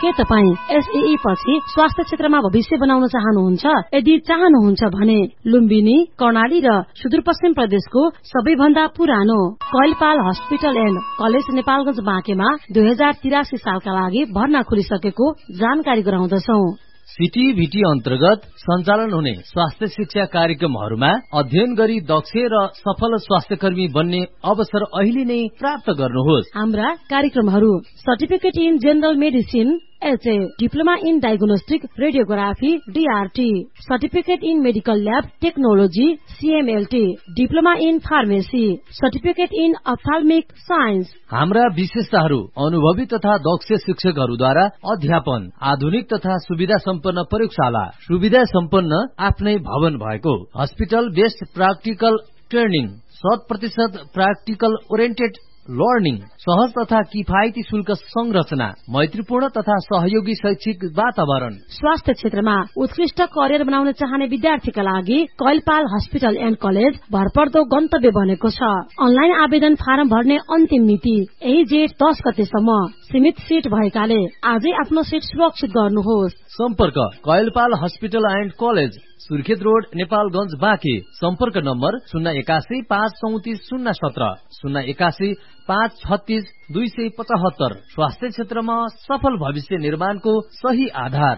के तपाई एसएई पछि स्वास्थ्य क्षेत्रमा भविष्य बनाउन चाहनुहुन्छ? यदि चाहनुहुन्छ भने लुम्बिनी, कर्णाली र सुदूरपश्चिम प्रदेशको सबैभन्दा पुरानो Kailpal hospital and college Nepalgunj बाँकेमा 2083 सालका लागि भर्ना खुलिसकेको जानकारी गराउँदछौ। सीटीभीटी अन्तर्गत सञ्चालन हुने स्वास्थ्य शिक्षा कार्यक्रमहरूमा अध्ययन गरी दक्ष र सफल स्वास्थ्यकर्मी बन्ने अवसर अहिले नै प्राप्त गर्नुहोस्। हाम्रा कार्यक्रमहरू certificate in general medicine HA, diploma in diagnostic radiography DRT, certificate in medical lab technology सीएमएलटी, diploma in pharmacy, certificate in अप्थाल्मिक science. हाम्रा विशेषताहरू अनुभवी तथा दक्ष शिक्षकहरूद्वारा अध्यापन, आधुनिक तथा सुविधा सम्पन्न प्रयोगशाला, सुविधा सम्पन्न आफ्नै भवन भएको, hospital based practical training, 100% practical oriented learning, सहज तथा किफायती शुल्क संरचना, मैत्रीपूर्ण तथा सहयोगी शैक्षिक वातावरण। स्वास्थ्य क्षेत्रमा उत्कृष्ट करियर बनाउन चाहने विद्यार्थीका लागि कैलपाल हस्पिटल एन्ड कलेज भरपर्दो गन्तव्य बनेको छ। अनलाइन आवेदन फारम भर्ने अन्तिम मिति यही जेठ 10 गतेसम्म। सीमित सीट भएकाले आजै आफ्नो सीट सुरक्षित गर्नुहोस्। सम्पर्क Kailpal hospital and college, Surkhet road, Nepalgunj Banke. सम्पर्क नम्बर 081 534 017, 081 536 275। स्वास्थ्य क्षेत्रमा सफल भविष्य निर्माणको सही आधार।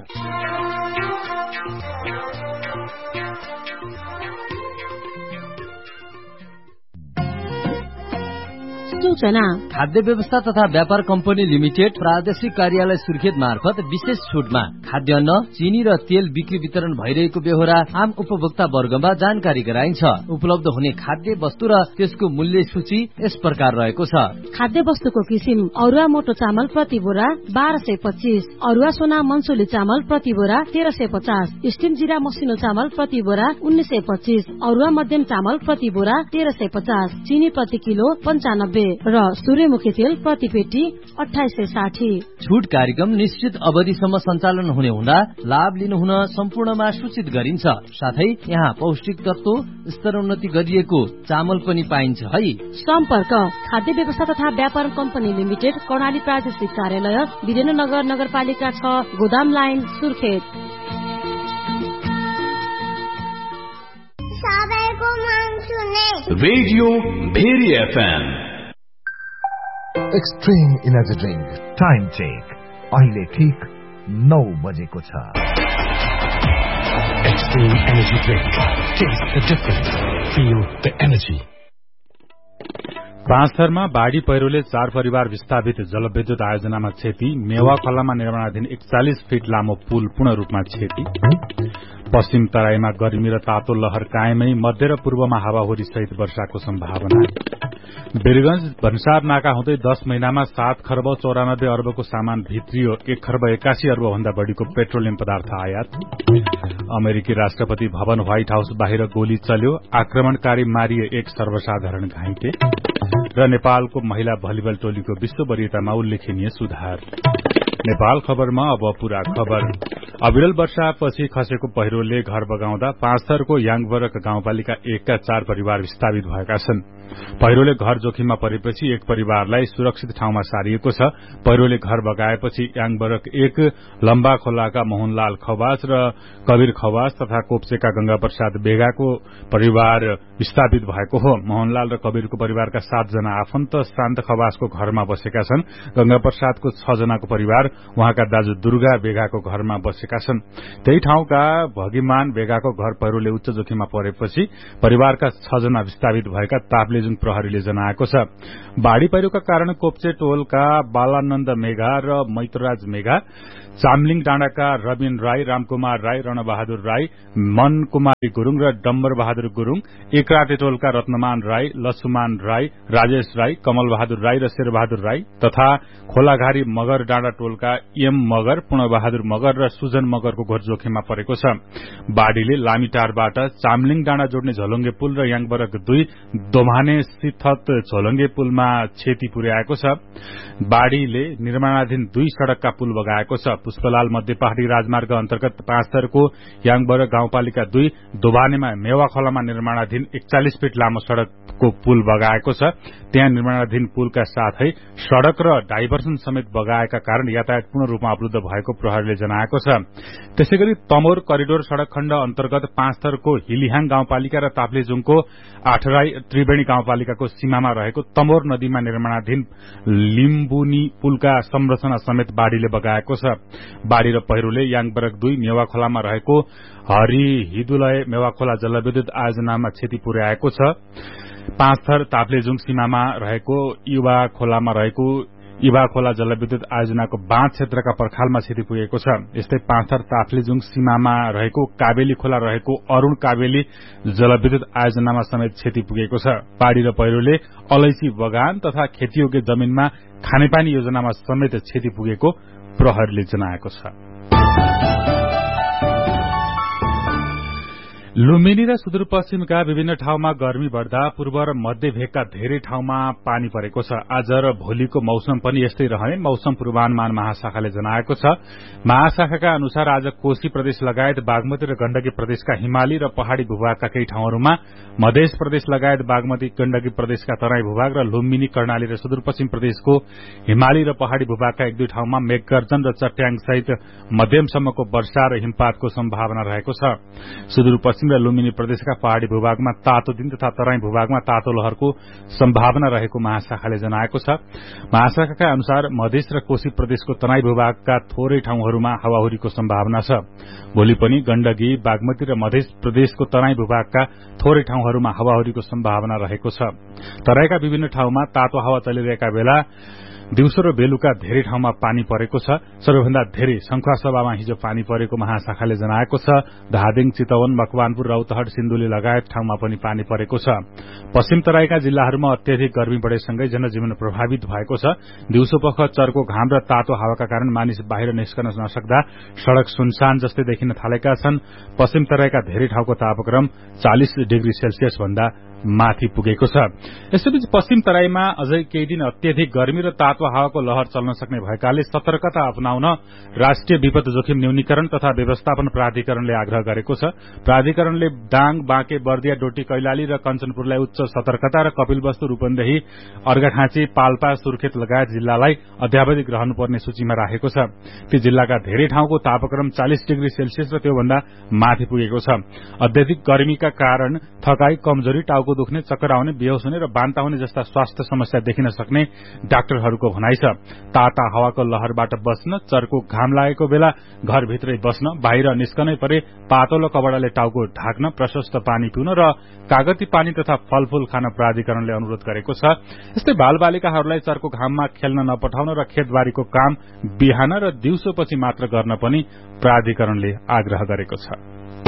सूचना खाद्य व्यवस्था तथा व्यापार कम्पनी लिमिटेड प्रादेशिक कार्यालय सुर्खेत मार्फत विशेष छुटमा खाद्यान्न, चिनी र तेल बिक्री वितरण भइरहेको बेहोरा आम उपभोक्ता वर्गमा जानकारी गराइन्छ। उपलब्ध हुने खाद्य वस्तु र त्यसको मूल्य सूची यस प्रकार रहेको छ। खाद्य वस्तुको किसिम अरुवा मोटो चामल प्रति बोरा 1225, अरुवा सोना मनसुली चामल प्रति बोरा 1350, स्टिम जिरा मसिनो चामल प्रति बोरा 1925, अरुवा मध्यम चामल प्रति बोरा 1350, चिनी प्रति किलो 95 र सूर्यमुखी तेल प्रति पेटी 2860। छुट कार्यक्रम निश्चित अवधिसम्म सञ्चालन हुने हुँदा लाभ लिनुहुन सम्पूर्णमा सूचित गरिन्छ। साथै यहाँ पौष्टिक तत्व स्तरोन्नति गरिएको चामल पनि पाइन्छ है। सम्पर्क खाद्य व्यवस्था तथा व्यापार कम्पनी लिमिटेड, कर्णाली प्रादेशिक कार्यालय, वीरेन्द्रनगर नगरपालिका 6, गोदाम line, Surkhet. Radio very FM. Extreme energy drink time check अहिले ठीक 9 बजेको छ। Extreme energy drink, test the difference, feel the energy. पाँचथरमा बाढ़ी पहिरोले 4 परिवार विस्थापित, जलविद्युत आयोजनामा क्षति, मेवा खोलामा निर्माणाधीन 41 फिट लामो पुल पूर्ण रूपमा क्षति। पश्चिम तराईमा गर्मी र तातो लहर कायमै, मध्य र पूर्वमा हावाहुरी सहित वर्षाको सम्भावना। वीरगंज भन्सार नाका हुँदै 10 महिनामा 7 खर्ब 94 अर्बको सामान भित्रियो, 1 खर्ब 81 अर्ब भन्दा बढ़ीको पेट्रोलियम पदार्थ आयात। अमेरिकी राष्ट्रपति भवन व्हाइट हाउस बाहिर गोली चल्यो, आक्रमणकारी मारिए, 1 सर्वसाधारण घाइते। र नेपालको महिला भलिबल टोलीको विश्व वरियतामा उल्लेखनीय सुधार। नेपाल खबरमा अब पूरा खबर। अविरल वर्षापछि खसेको पहिरोले घर बगाउँदा पाँचथरको याङबरक गाउँपालिका 1 का 4 परिवार विस्थापित भएका छन्। पहिरोले घर जोखिममा परेपछि 1 परिवारलाई सुरक्षित ठाउँमा सारिएको छ। पहिरोले घर बगाएपछि याङबरक 1, लम्बा खोलाका मोहनलाल खवास र कबीर खवास तथा कोप्सेका गंगा प्रसाद बेगाको परिवार विस्थापित भएको हो। मोहनलाल र कबीरको परिवारका 7 जना आफन्त शान्त खवासको घरमा बसेका छन्। गंगा प्रसादको 6 जनाको परिवार उहाँका दाजु दुर्गा बेगाको घरमा बसेका छन्। त्यही ठाउँका भगिमान बेगाको घर पहिरोले उच्च जोखिममा परेपछि परिवारका 6 जना विस्थापित भएका ताप्लेजुङ प्रहरीले जनाएको छ। बाढ़ी पहिरोका कारण कोप्चे टोलका बालानन्द मेघा र मैत्रराज मेघा, चामलिङ डाँडाका रबिन राई, रामकुमार राई, रणबहादुर राई, मन कुमारी गुरूङ र डम्बर बहादुर गुरूङ, एकराटे टोलका रत्नमान राई, लछुमान राई, राजेश राई, कमल बहादुर राई र शेरबहादुर राई तथा खोलाघारी मगर डाँडा टोलका एम मगर, पूर्णबहादुर मगर र सुजन दर्जन मगरको घोर जोखिममा परेको छ। बाढ़ीले लामीटारबाट चामलिङ डाँडा जोड्ने झोलुङ्गे पुल र याङबरग 2 दोभाने स्थित झोलुङ्गे पुलमा क्षति पुर्याएको छ। बाढ़ीले निर्माणाधीन 2 सड़कका पुल बगाएको छ। पुष्पलाल मध्य पहाड़ी राजमार्ग अन्तर्गत 5 थरको याङबरग गाउँपालिका 2 दोभानेमा मेवा खोलामा निर्माणाधीन 41 फिट लामो सड़कको पुल बगाएको छ। त्यहाँ निर्माणाधीन पुलका साथै सड़क र डाइभर्सन समेत बगाएका कारण यातायात पूर्ण रूपमा अवरुद्ध भएको प्रहरीले जनाएको छ। त्यसैगरी तमोर करिडोर सड़क खण्ड अन्तर्गत 5 थरको हिलिहाङ गाउँपालिका र ताप्लेजुङको 8 राई त्रिवेणी गाउँपालिकाको सीमामा रहेको तमोर नदीमा निर्माणाधीन लिम्बुनी पुलका संरचना समेत बाढ़ीले बगाएको छ। बाढ़ी र पहिरोले याङबरग 2 मेवा खोलामा रहेको हरिहिदुलय मेवा खोला जलविद्युत आयोजनामा क्षति पुर्याएको छ। 5 थर ताप्लेजुङ सीमामा रहेको युवा खोला जलविद्युत आयोजनाको बाँध क्षेत्रका पर्खालमा क्षति पुगेको छ। यस्तै 5 थर ताप्लेजुङ सीमामा रहेको काबेली खोला रहेको अरूण काबेली जलविद्युत आयोजनामा समेत क्षति पुगेको छ। बाढ़ी र पहिरोले अलैची बगान तथा खेतीयोग्य जमिनमा खानेपानी योजनामा समेत क्षति पुगेको प्रहरीले जनाएको छ। लुम्बिनी र सुदूरपश्चिमका विभिन्न ठाउँमा गर्मी बढ़दा पूर्व र मध्य भेगका धेरै ठाउँमा पानी परेको छ। आज र भोलिको मौसम पनि यस्तै रहने मौसम पूर्वानुमान महाशाखाले जनाएको छ। महाशाखाका अनुसार आज कोशी प्रदेश लगायत बागमती र गण्डकी प्रदेशका हिमाली र पहाड़ी भूभागका केही ठाउँहरूमा, मध्य प्रदेश लगायत बागमती गण्डकी प्रदेशका तराई भूभाग र लुम्बिनी कर्णाली र सुदूरपश्चिम प्रदेशको हिमाली र पहाड़ी भूभागका 1-2 ठाउँमा मेघगर्जन र चट्याङ सहित मध्यमसम्मको वर्षा र हिमपातको सम्भावना रहेको छ। सुदूरपश्चिम र लुम्बिनी प्रदेशका पहाड़ी भूभागमा तातो दिन तथा तराई भूभागमा तातो लहरको सम्भावना रहेको महाशाखाले जनाएको छ। महाशाखाका अनुसार मधेस र कोशी प्रदेशको तराई भूभागका थोरै ठाउँहरूमा हावाहुरीको सम्भावना छ। भोलि पनि गण्डकी, बागमती र मध्य प्रदेशको तराई भूभागका थोरै ठाउँहरूमा हावाहुरीको सम्भावना रहेको छ। तराईका विभिन्न ठाउँमा तातो हावा चलिरहेका बेला दिउँसो र बेलुका धेरै ठाउँमा पानी परेको छ। सबैभन्दा धेरै शंखुवासभामा हिजो पानी परेको महाशाखाले जनाएको छ। धादिङ, चितवन, मकवानपुर, रौतहट, सिन्धुली लगायत ठाउँमा पनि पानी परेको छ। पश्चिम तराईका जिल्लाहरूमा अत्यधिक गर्मी बढेसँगै जनजीवन प्रभावित भएको छ। दिउँसोपख चर्को घाम र तातो हावाका कारण मानिस बाहिर निस्कन नसक्दा सड़क सुनसान जस्तै देखिन थालेका छन्। पश्चिम तराईका धेरै ठाउँको तापक्रम 40 डिग्री सेल्सियस भन्दा माथि पुगेको छ। यसैबीच पश्चिम तराईमा अझै केही दिन अत्यधिक गर्मी र तातो हावाको लहर चल्न सक्ने भएकाले सतर्कता अपनाउन राष्ट्रिय विपद जोखिम न्यूनीकरण तथा व्यवस्थापन प्राधिकरणले आग्रह गरेको छ। प्राधिकरणले दाङ, बाँके, बर्दिया, डोटी, कैलाली र कञ्चनपुरलाई उच्च सतर्कता र कपिलवस्तु, रूपन्देही, अर्घाखाँची, पाल्पा, सुर्खेत लगायत जिल्लालाई अध्यावधिक रहनुपर्ने सूचीमा राखेको छ। ती जिल्लाका धेरै ठाउँको तापक्रम 40 डिग्री सेल्सियस र त्योभन्दा माथि पुगेको छ। अत्यधिक गर्मीका कारण थकाई, कमजोरी, टाउको दुख्ने, चक्कर आउने, बेहोस हुने र बान्ता हुने जस्ता स्वास्थ्य समस्या देखिन सक्ने डाक्टरहरूको भनाइ छ। ताता हावाको लहरबाट बच्न, चर्को घाम लागेको बेला घरभित्रै बस्न, बाहिर निस्कनै परे पातलो कपडाले टाउको ढाक्न, प्रशस्त पानी पिउन र कागती पानी तथा फलफूल खान प्राधिकरणले अनुरोध गरेको छ। यस्तै बालबालिकाहरूलाई चर्को घाममा खेल्न नपठाउन र खेतबारीको काम बिहान र दिउँसोपछि मात्र गर्न पनि प्राधिकरणले आग्रह गरेको छ।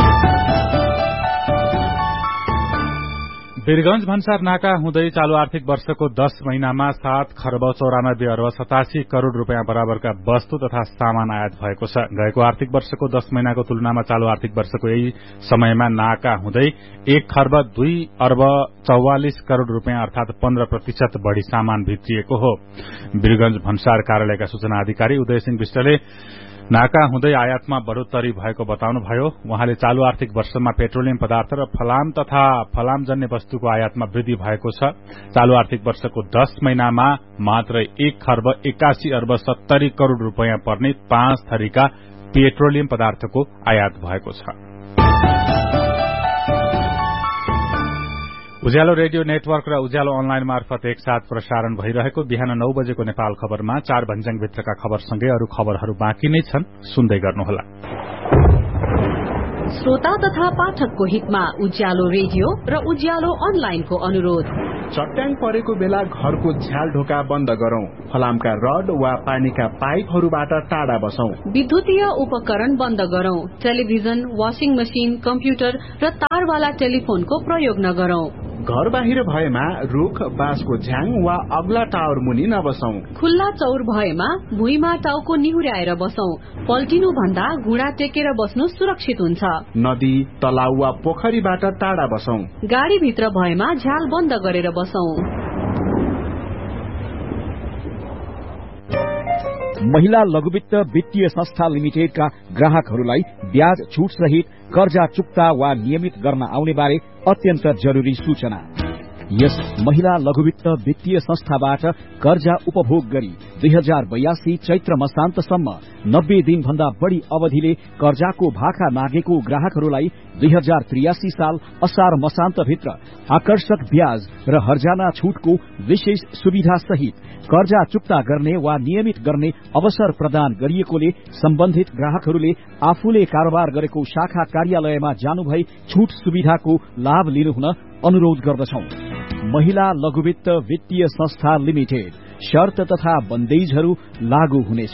वीरगंज भन्सार नाका हुँदै चालू आर्थिक वर्षको 10 महिनामा 7 खर्ब 94 अर्ब 87 करोड़ रूपियाँ बराबरका वस्तु तथा सामान आयात भएको छ। गएको आर्थिक वर्षको 10 महिनाको तुलनामा चालू आर्थिक वर्षको यही समयमा नाका हुँदै 1 खर्ब 2 अर्ब 44 करोड़ रूपियाँ अर्थात 15% बढ़ी सामान भित्रिएको हो। वीरगंज भन्सार कार्यालयका सूचना अधिकारी उदय सिंह विष्टले नाका हुँदै आयातमा बढ़ोत्तरी भएको बताउनुभयो। उहाँले चालू आर्थिक वर्षमा पेट्रोलियम पदार्थ र फलाम तथा फलामजन्य वस्तुको आयातमा वृद्धि भएको छ। चालू आर्थिक वर्षको 10 महिनामा मात्र 1 खर्ब 81 अर्ब 70 करोड़ रूपियाँ पर्ने 5 थरीका पेट्रोलियम पदार्थको आयात भएको छ। उज्यालो रेडियो नेटवर्क र उज्यालो अनलाइन मार्फत एकसाथ प्रसारण भइरहेको बिहान 9 बजेको नेपाल खबरमा 4 भन्ज्याङभित्रका खबरसँगै अरू खबरहरू बाँकी नै छन्, सुन्दै गर्नुहोला। श्रोता तथा पाठकको हितमा उज्यालो रेडियो र उज्यालो अनलाइनको अनुरोध। चट्याङ परेको बेला घरको झ्याल ढोका बन्द गरौं, फलामका रड वा पानीका पाइपहरूबाट टाढा बसौं, विद्युतीय उपकरण बन्द गरौं, टेलिभिजन, वाशिङ मशिन, कम्प्युटर र तारवाला टेलिफोनको प्रयोग नगरौं, घर बाहिर भएमा रुख, बाँसको झ्याङ वा अग्ला टावर मुनि नबसौं। खुल्ला चौर भएमा भुइँमा टाउको निहुर्याएर बसौं। पल्टिनु भन्दा घुँडा टेकेर बस्नु सुरक्षित हुन्छ। नदी, तलाउ वा पोखरीबाट टाढा बसौं। गाडी भित्र भएमा झ्याल बन्द गरेर बसौं। महिला लघुवित्त वित्तीय संस्था लिमिटेडका ग्राहकहरूलाई ब्याज छुट सहित कर्जा चुक्ता वा नियमित गर्न आउने बारे अत्यन्त जरुरी सूचना। यस महिला लघुवित्त वित्तीय संस्थाबाट कर्जा उपभोग गरी 2082 चैत्र मसान्तसम्म 90 दिन भन्दा बढ़ी अवधिले कर्जाको भाका मागेको ग्राहकहरूलाई 2083 साल असार मसान्त भित्र आकर्षक ब्याज र हर्जाना छुटको विशेष सुविधा सहित कर्जा चुक्ता गर्ने वा नियमित गर्ने अवसर प्रदान गरिएकोले सम्बन्धित ग्राहकहरूले आफूले कारोबार गरेको शाखा कार्यालयमा जानुभई छुट सुविधाको लाभ लिनुहुन अनुरोध गर्दछौं। महिला लघुवित्त वित्तीय संस्था लिमिटेड। शर्त तथा बन्देजहरू लागू हुनेछ।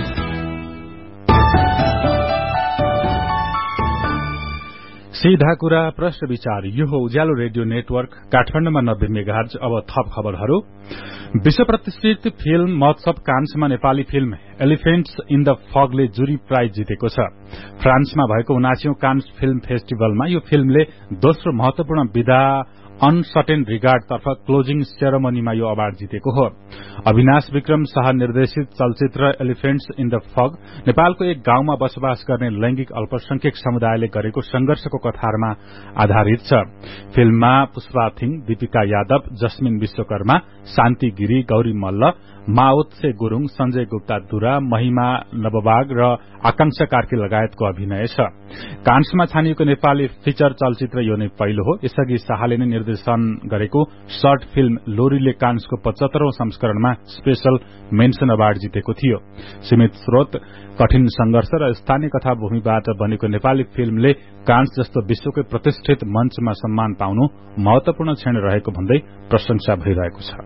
सीधा कुरा प्रश्न विचार। यो हो उज्यालो रेडियो नेटवर्क काठमाडौँमा 90 मेगाहर्ज। अब थप खबरहरू। विश्व प्रतिष्ठित फिल्म महोत्सव कान्समा Nepali film elephants in the फगले जुरी प्राइज जितेको छ। फ्रान्समा भएको 79औं कान्स फिल्म फेस्टिभलमा यो फिल्मले दोस्रो महत्वपूर्ण विधा अनसर्टेन रिगार्ड तर्फ क्लोजिङ सेरेमनीमा यो अवार्ड जितेको हो। अविनाश विक्रम शाह निर्देशित चलचित्र एलिफेन्ट्स इन द फग नेपालको एक गाउँमा बसोबास गर्ने लैंगिक अल्पसंख्यक समुदायले गरेको संघर्षको कथारमा आधारित छ। फिल्ममा पुष्पा थिङ, दीपिका यादव, जस्मिन विश्वकर्मा, शान्ति गिरी, गौरी मल्ल, माओत्से गुरूङ, संजय गुप्ता दुरा, महिमा नवबाग र आकांक्षा कार्की लगायतको अभिनय छ। कान्समा छानिएको नेपाली फिचर चलचित्र यो नै पहिलो हो। यसअघि शाहले नै निर्देशन गरेको शर्ट फिल्म लोरीले कान्सको 75औं संस्करणमा स्पेशल मेन्सन अवार्ड जितेको थियो। सीमित स्रोत, कठिन संघर्ष र स्थानीय कथाभूमिबाट बनेको नेपाली फिल्मले कान्स जस्तो विश्वकै प्रतिष्ठित मञ्चमा सम्मान पाउनु महत्वपूर्ण क्षण रहेको भन्दै प्रशंसा भइरहेको छ।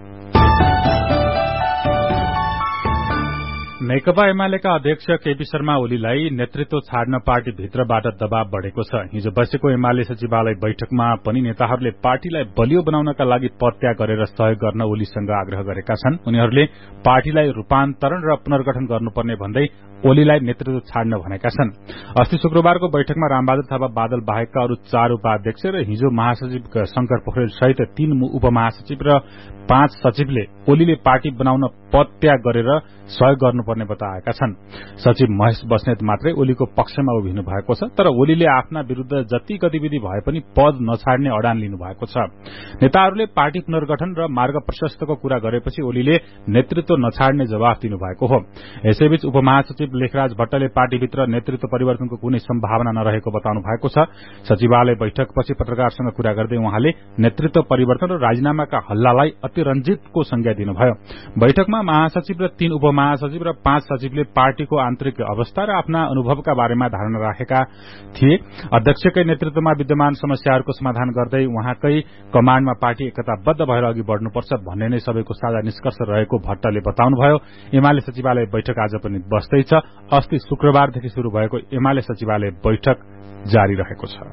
नेकपा एमालेका अध्यक्ष केपी शर्मा ओलीलाई नेतृत्व छाड्न पार्टी भित्रबाट दबाव बढ़ेको छ। हिजो बसेको एमाले सचिवालय बैठकमा पनि नेताहरूले पार्टीलाई बलियो बनाउनका लागि पदत्याग गरेर सहयोग गर्न ओलीसँग आग्रह गरेका छन्। उनीहरूले पार्टीलाई रूपान्तरण र पुनर्गठन गर्नुपर्ने भन्दै ओलीलाई नेतृत्व छाड्न भनेका छन्। अस्ति शुक्रबारको बैठकमा रामबहादुर थापा बादल बाहेकका अरू 4 उपाध्यक्ष र हिजो महासचिव शंकर पोखरेल सहित 3 उपमहासचिव र 5 सचिवले ओलीले पार्टी बनाउन पदत्याग गरेर सहयोग गर्नुपर्ने बताएका छन्। सचिव महेश बस्नेत मात्रै ओलीको पक्षमा उभिनु भएको छ, तर ओलीले आफ्ना विरूद्ध जति गतिविधि भए पनि पद नछाड्ने अडान लिनु भएको छ। नेताहरूले पार्टी पुनर्गठन र मार्ग प्रशस्तको कुरा गरेपछि ओलीले नेतृत्व नछाड्ने जवाफ दिनुभएको हो। यसैबीच उपमहासचिव लेखराज भट्टले पार्टीभित्र नेतृत्व परिवर्तनको कुनै सम्भावना नरहेको बताउनु भएको छ। सचिवालय बैठकपछि पत्रकारसँग कुरा गर्दै उहाँले नेतृत्व परिवर्तन र राजीनामाका हल्लालाई अतिरञ्जितको संज्ञा दिनुभयो। बैठकमा महासचिव र 3 उपमहासचिव र 5 सचिवले पार्टीको आन्तरिक अवस्था र आफ्ना अनुभवका बारेमा धारणा राखेका थिए। अध्यक्षकै नेतृत्वमा विद्यमान समस्याहरूको समाधान गर्दै उहाँकै कमाण्डमा पार्टी एकताबद्ध भएर अघि बढ्नुपर्छ भन्ने नै सबैको साझा निष्कर्ष रहेको भट्टले बताउनुभयो। एमाले सचिवालय बैठक आज पनि बस्दैछ। अस्ति शुक्रबारदेखि शुरू भएको एमाले सचिवालय बैठक जारी रहेको छ।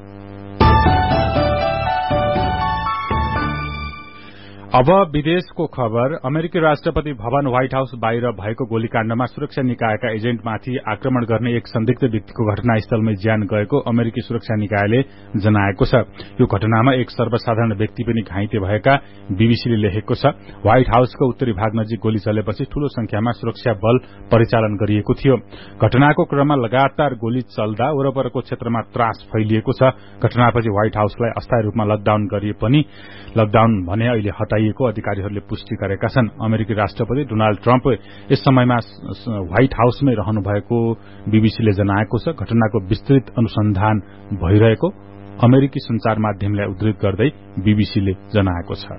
अब विदेशको खबर। अमेरिकी राष्ट्रपति भवन व्हाइट हाउस बाहिर भएको गोलीकाण्डमा सुरक्षा निकायका एजेन्टमाथि आक्रमण गर्ने एक संदिग्ध व्यक्तिको घटनास्थलमै ज्यान गएको अमेरिकी सुरक्षा निकायले जनाएको छ। यो घटनामा एक सर्वसाधारण व्यक्ति पनि घाइते भएका बीबीसीले लेखेको छ। व्हाइट हाउसको उत्तरी भाग नजिक गोली चलेपछि ठूलो संख्यामा सुरक्षा बल परिचालन गरिएको थियो। घटनाको क्रममा लगातार गोली चल्दा वरपरको क्षेत्रमा त्रास फैलिएको छ। घटनापछि व्हाइट हाउसलाई अस्थायी रूपमा लकडाउन गरिए पनि लकडाउन भने अहिले हटाइएको अधिकारीहरूले पुष्टि गरेका छन्। अमेरिकी राष्ट्रपति डोनाल्ड ट्रम्प यस समयमा व्हाइट हाउसमै रहनु भएको बीबीसीले जनाएको छ। घटनाको विस्तृत अनुसन्धान भइरहेको अमेरिकी संचार माध्यमलाई उद्धृत गर्दै बीबीसीले जनाएको छ।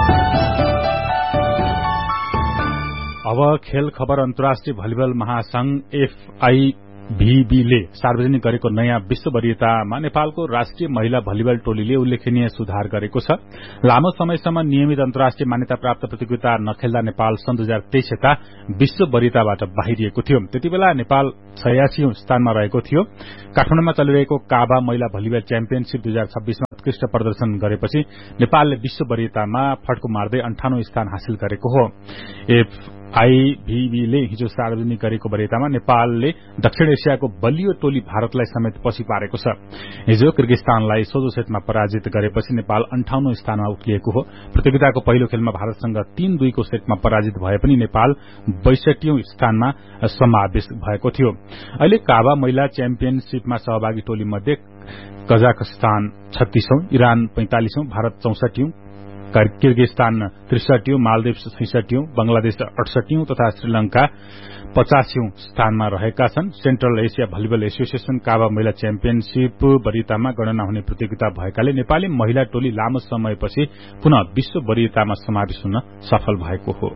अब खेल खबर। अन्तर्राष्ट्रिय भलिबल महासंघ FIVB ले सार्वजनिक गरेको नयाँ विश्व वरीयतामा नेपालको राष्ट्रिय महिला भलिबल टोलीले उल्लेखनीय सुधार गरेको छ। लामो समयसम्म नियमित अन्तर्राष्ट्रिय मान्यता प्राप्त प्रतियोगिता नखेल्दा नेपाल सन् 2023 यता विश्व वरीयताबाट बाहिरिएको थियो। त्यतिबेला नेपाल 86औं स्थानमा रहेको थियो। काठमाडौँमा चलिरहेको काबा महिला भलिबल च्याम्पियनशिप 2026 मा उत्कृष्ट प्रदर्शन गरेपछि नेपालले विश्व वरीयतामा फड्को मार्दै 58 स्थान हासिल गरेको हो। FIVB ले हिजो सार्वजनिक गरेको वरीयतामा नेपालले दक्षिण एसियाको बलियो टोली भारतलाई समेत पछि पारेको छ। हिजो किर्गिस्तानलाई सोझो सेटमा पराजित गरेपछि नेपाल 58 स्थानमा उक्लिएको हो। प्रतियोगिताको पहिलो खेलमा भारतसँग 3-2 को सेटमा पराजित भए पनि नेपाल 62औं स्थानमा समावेश भएको थियो। अहिले काबा महिला च्याम्पियनशीपमा सहभागी टोली मध्ये Kazakhstan 36औं, Iran 45औं, Bharat 64औं, Kyrgyzstan 63औं, Maldives 66औं, Bangladesh 68औं तथा श्रीलंका 85औं स्थानमा रहेका छन्। सेन्ट्रल एसिया भलिबल एसोसिएशन काबा महिला च्याम्पियनशीप वरीयतामा गणना हुने प्रतियोगिता भएकाले नेपाली महिला टोली लामो समयपछि पुनः विश्व वरीयतामा समावेश हुन सफल भएको हो।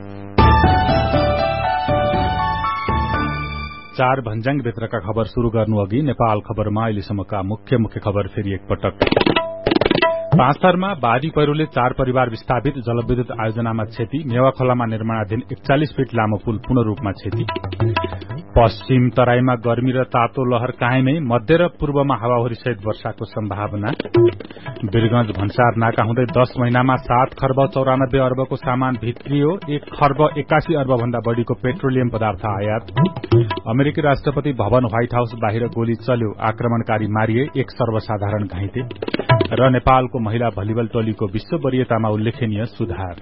4 भन्ज्याङ भित्रका खबर शुरू गर्नु अघि नेपाल खबरमा अहिलेसम्मका मुख्य खबर फेरि एकपटक। पाँचथरमा बाढ़ी पहिरोले 4 परिवार विस्थापित, जलविद्युत आयोजनामा क्षति, मेवा खोलामा निर्माणाधीन 41 फिट लामो पुल पूर्ण रूपमा क्षति। पश्चिम तराईमा गर्मी र तातो लहर कायमै, मध्य र पूर्वमा हावाहुरी सहित वर्षाको सम्भावना। वीरगंज भन्सार नाका हुँदै 10 महिनामा 7 खर्ब 94 अर्बको सामान भित्रियो, 1 खर्ब 81 अर्ब भन्दा बढ़ीको पेट्रोलियम पदार्थ आयात। अमेरिकी राष्ट्रपति भवन व्हाइट हाउस बाहिर गोली चल्यो, आक्रमणकारी मारिए, 1 सर्वसाधारण घाइते। र नेपालको महिला भलिबल टोलीको विश्व वरीयतामा उल्लेखनीय सुधार।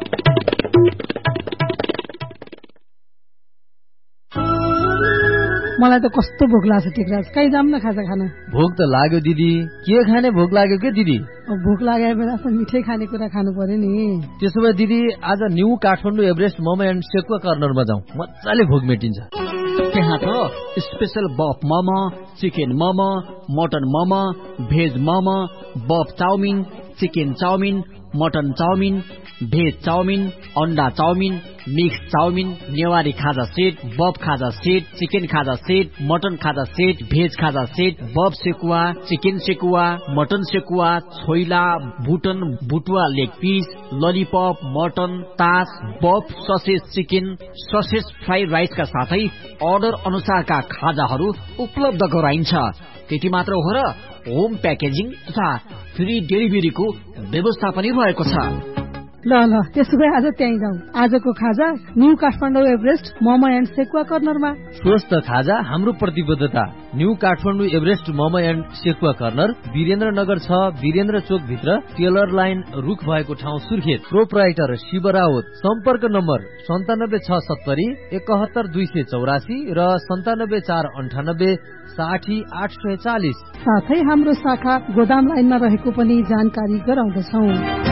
मलाई त कस्तो भोक लाग्छ टिकराज, कहीँ जाम न खाजा खान। भोक त लाग्यो दिदी, के खाने भोक लाग्यो के दिदी? भोक लागेको बेला मिठै खानेकुरा खानु पर्यो नि। त्यसो भए दिदी आज new Kathmandu Everest momo and sekuwa कर्नरमा जाउँ, मजाले भोक मेटिन्छ। त्यहाँ त स्पेशल बफ momo, chicken momo, mutton momo, veg momo, बफ chowmein, chicken chowmein, mutton chowmein, veg chowmein, अन्डा चाउमिन, मिक्स चाउमिन, नेवारी खाजा सेट, बफ खाजा सेट, चिकन खाजा सेट, मटन खाजा सेट, भेज खाजा सेट, बफ sekuwa, chicken sekuwa, mutton sekuwa, choila, बुटन बुटुवा leg piece, lollipop, mutton, तास, बफ ससेज चिकन, ससेज फ्राइड राइसका साथै order अनुसारका खाजाहरू उपलब्ध गराइन्छ। त्यति मात्र हो र होम प्याकेजिङ तथा फ्री डेलिभरीको व्यवस्था पनि रहेको छ। ल त्यसो भए आज त्यहीँ जाउँ। आजको खाजा new Kathmandu Everest momo and sekuwa कर्नरमा। स्वस्थ खाजा हाम्रो प्रतिबद्धता। New Kathmandu Everest momo and sekuwa corner, Birendranagar 6, Birendra चोक भित्र, टेलर लाइन रुख भएको ठाउँ सुर्खेत। प्रोप्राइटर शिव राउत। सम्पर्क नम्बर 97670 71284 र 97498 60840। साथै हाम्रो शाखा गोदाम लाइनमा रहेको पनि जानकारी गराउँदछौँ।